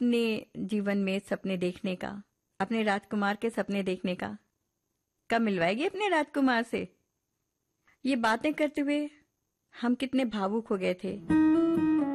अपने जीवन में सपने देखने का, अपने राजकुमार के सपने देखने का? कब मिलवाएगी अपने राजकुमार से? ये बातें करते हुए हम कितने भावुक हो गए थे।